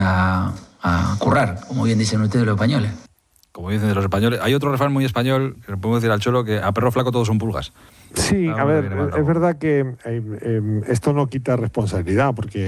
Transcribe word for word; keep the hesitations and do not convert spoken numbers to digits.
a, a currar, como bien dicen ustedes los españoles. Como dicen los españoles. Hay otro refrán muy español, que le podemos decir al Cholo, que a perro flaco todos son pulgas. Sí, a ver, es verdad que eh, eh, esto no quita responsabilidad, porque